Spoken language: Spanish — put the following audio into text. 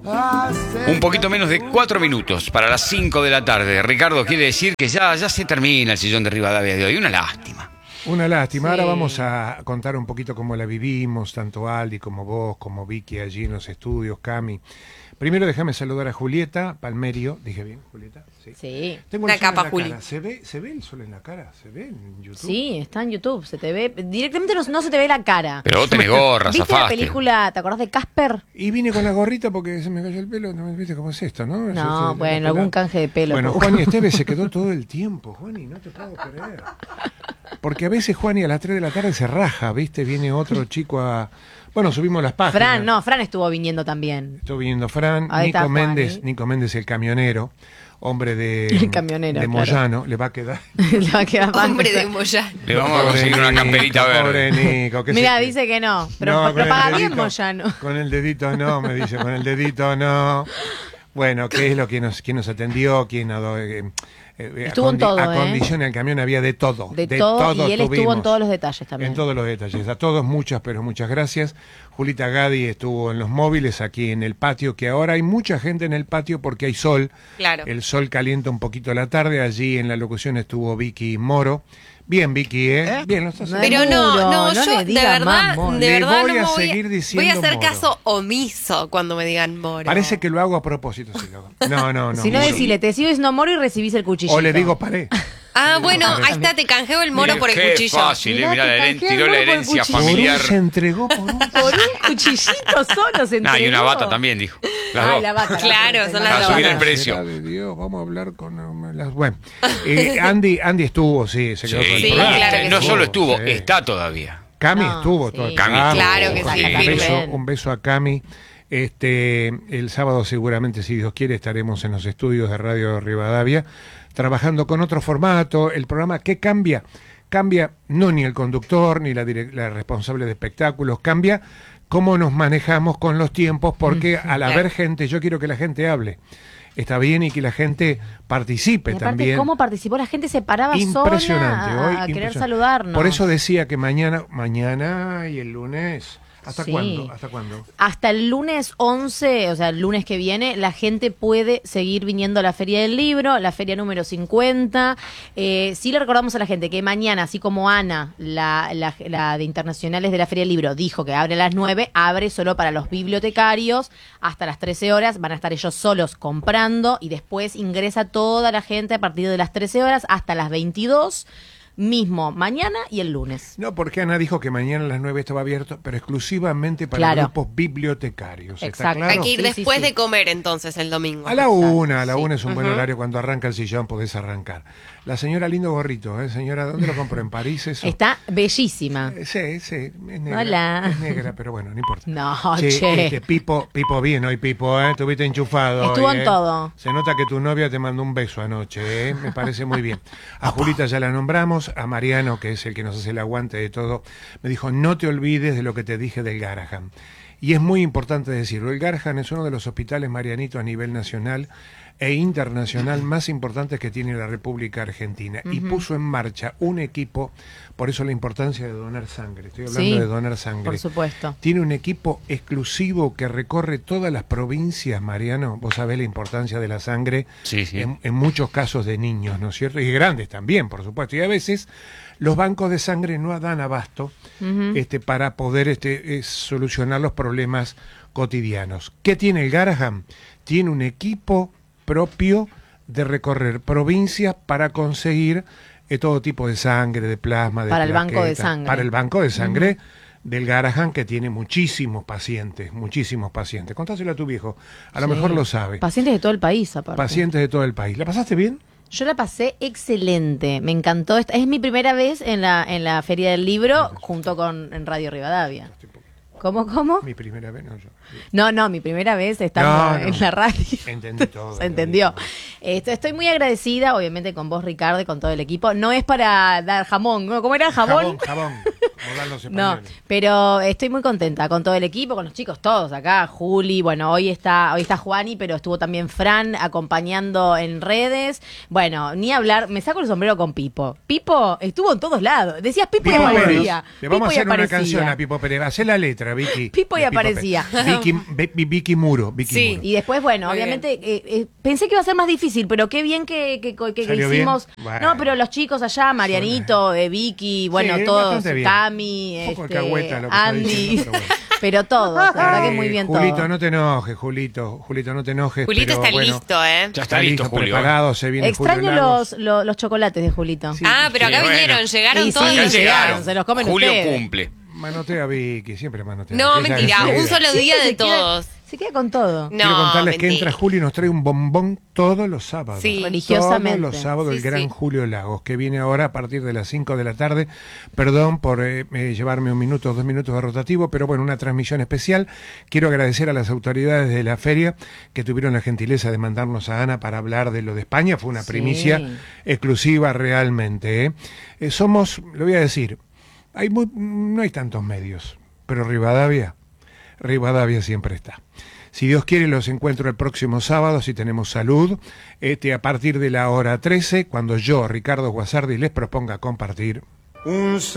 Un poquito menos de 4 minutos para las 5 de la tarde. Ricardo, quiere decir que ya se termina el Sillón de Rivadavia de hoy. Una lástima. Una lástima. Sí. Ahora vamos a contar un poquito cómo la vivimos, tanto Aldi como vos, como Vicky allí en los estudios, Cami. Primero déjame saludar a Julieta Palmerio. ¿Dije bien, Julieta? Sí. Tengo Una el sol capa, en la Juli. cara. ¿Se ve el sol en la cara? ¿Se ve en YouTube? Sí, está en YouTube, se te ve. Directamente no se te ve la cara. Pero vos tenés gorra, ¿Viste la zafaste. película, te acordás de Casper? Y vine con la gorrita porque se me cayó el pelo. ¿No viste cómo es esto, no? No, bueno, algún canje de pelo. Bueno, Juani Esteves se quedó todo el tiempo, Juani, no te puedo creer. Porque a veces Juani a las 3 de la tarde se raja, ¿viste? Viene otro chico a... Bueno, subimos las páginas. Fran estuvo viniendo también. Estuvo viniendo Fran, Ahí está Nico Méndez el camionero, hombre de, El camionero, de claro. Moyano, le va a quedar... Le va a quedar mal. Hombre de Moyano. Le vamos a conseguir una camperita Pobre verde. Nico, Mira, dice que no, pero con el paga bien dedito- Moyano. Con el dedito no, me dice, con el dedito no. Bueno, ¿qué es lo que quién nos atendió? Estuvo en todo, Acondiciones al camión, había de todo. De todo, y él estuvo tuvimos. en todos los detalles también. En todos los detalles. A todos muchas, pero muchas gracias. Julita Gadi estuvo en los móviles aquí en el patio, que ahora hay mucha gente en el patio porque hay sol. Claro. El sol calienta un poquito la tarde. Allí en la locución estuvo Vicky Moro. Bien, Vicky, ¿eh? Bien, lo estás No, haciendo. Pero Muro, no, no yo le de diga verdad, más, Moro. de Le verdad voy no a me seguir diciendo voy a hacer Moro. caso omiso cuando me digan Moro. Parece que lo hago a propósito. Si lo hago. No. Si no, Moro. decile, te sigo diciendo Moro y recibís el cuchillito. O le digo paré. Ah, bueno, ahí está, te canjeo el Moro por el Qué cuchillo. fácil, Mirá, mirá, te canjeé tiró el la gorro por el herencia cuchillo. familiar. Se entregó por un... Por un cuchillito solo se entregó. Y una bata también, dijo. Las dos. La bata. Claro, son las Para dos. subir el precio. Será de Dios, vamos a hablar con las... Bueno, Andy estuvo, sí, se quedó Sí, todo el Sí, programa. claro que no sí. solo estuvo, Sí. está todavía. Cami No, estuvo sí. todo el Cami programa. Claro que sí. Un beso a Cami. El sábado seguramente, si Dios quiere, estaremos en los estudios de Radio Rivadavia trabajando con otro formato. El programa, ¿qué cambia? Cambia no ni el conductor ni la responsable de espectáculos, cambia cómo nos manejamos con los tiempos, porque al haber gente, yo quiero que la gente hable. Está bien y que la gente participe Y aparte, también. cómo participó la gente, se paraba Impresionante. sola Hoy, a querer impresionante. saludarnos. Por eso decía que mañana y el lunes. ¿Hasta Sí. cuándo? ¿Hasta cuándo? Hasta el lunes 11, o sea, el lunes que viene, la gente puede seguir viniendo a la Feria del Libro, la feria número 50. Sí le recordamos a la gente que mañana, así como Ana, la de Internacionales de la Feria del Libro, dijo que abre a las 9, abre solo para los bibliotecarios hasta las 13 horas. Van a estar ellos solos comprando y después ingresa toda la gente a partir de las 13 horas hasta las 22. Mismo mañana y el lunes. No, porque Ana dijo que mañana a las 9 estaba abierto, pero exclusivamente para Claro. grupos bibliotecarios. ¿Está Exacto. claro? Hay que ir Sí, después sí. de comer entonces el domingo. A la una Sí. es un buen horario. Cuando arranca el sillón podés arrancar. La señora lindo gorrito, señora, ¿dónde lo compró? ¿En París eso? Está bellísima. Sí, es negra. Hola. Es negra, pero bueno, no importa. No, Che, che. Pipo bien hoy, Pipo, estuviste enchufado. Estuvo hoy, en todo. Se nota que tu novia te mandó un beso anoche, me parece muy bien. A Julita ya la nombramos, a Mariano, que es el que nos hace el aguante de todo, me dijo, no te olvides de lo que te dije del Garrahan. Y es muy importante decirlo, el Garrahan es uno de los hospitales, Marianito, a nivel nacional e internacional más importantes que tiene la República Argentina. Y puso en marcha un equipo, por eso la importancia de donar sangre. Estoy hablando Sí, de donar sangre. por supuesto. Tiene un equipo exclusivo que recorre todas las provincias, Mariano. Vos sabés la importancia de la sangre Sí, sí. en muchos casos de niños, ¿no es cierto? Y grandes también, por supuesto. Y a veces los bancos de sangre no dan abasto para poder solucionar los problemas cotidianos. ¿Qué tiene el Garrahan? Tiene un equipo propio de recorrer provincias para conseguir todo tipo de sangre, de plasma, de Para el banco de plaquetas, sangre. para el banco de sangre del Garrahan, que tiene muchísimos pacientes. Contáselo a tu viejo, a lo Sí. mejor lo sabe. Pacientes de todo el país, aparte. Pacientes de todo el país. ¿La pasaste bien? Yo la pasé excelente, me encantó. Es mi primera vez en la Feria del Libro junto con en Radio Rivadavia. ¿Cómo? Mi primera vez, no yo. No, mi primera vez estando No. en la radio. Entendí todo. Se entendió. Estoy muy agradecida, obviamente, con vos, Ricardo, y con todo el equipo. No es para dar jamón, ¿no? ¿Cómo era? ¿Jabón? Jabón. modal los No, españoles. pero estoy muy contenta con todo el equipo, con los chicos todos acá, Juli, bueno, hoy está Juani, pero estuvo también Fran acompañando en redes. Bueno, ni hablar, me saco el sombrero con Pipo. Pipo estuvo en todos lados. Decías Pipo y Pipo Pérez. aparecía. Le vamos a Pipo y hacer una aparecía. canción a Pipo Pérez. Hacé la letra, Vicky. Pipo y De aparecía. Pérez. Vicky Muro. Vicky Sí. Muro. Y después, bueno, Muy obviamente, pensé que iba a ser más difícil, pero qué bien que ¿Salió hicimos. bien? Bueno. No, pero los chicos allá, Marianito, Vicky, bueno, Sí, todos, bastante bien. Cami, Un poco de cagüeta lo que está Andy, diciendo, pero bueno. pero todos, la verdad que muy bien Julito, todos. no te enojes, Julito. Julito, no te enojes. Julito pero está bueno, listo, ¿eh? Ya está listo, Julio. preparado, se viene Extraño Julio Lagos. los chocolates de Julito. Sí. Ah, pero acá Sí, bueno. vinieron, llegaron Y todos. sí, Acá llegaron, se los comen Julio ustedes. cumple. Manotea Vicky, siempre manotea. No, Ella mentira, es- un solo día de Se queda- todos. Se queda con todo. Quiero No, contarles que mentira. entra Julio y nos trae un bombón todos los sábados. Sí. Religiosamente. Todos los sábados Sí, el gran sí. Julio Lagos, que viene ahora a partir de las 5 de la tarde. Perdón por llevarme 1 minuto, 2 minutos de rotativo, pero bueno, una transmisión especial. Quiero agradecer a las autoridades de la feria que tuvieron la gentileza de mandarnos a Ana para hablar de lo de España. Fue una Sí. primicia exclusiva realmente. Somos, lo voy a decir, no hay tantos medios, pero Rivadavia siempre está. Si Dios quiere, los encuentro el próximo sábado, si tenemos salud, a partir de la hora 13, cuando yo, Ricardo Guasardi, les proponga compartir.